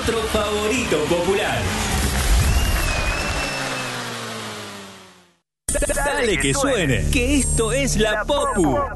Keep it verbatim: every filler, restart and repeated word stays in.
nuestro favorito popular. Dale que suene, que esto es La Popu.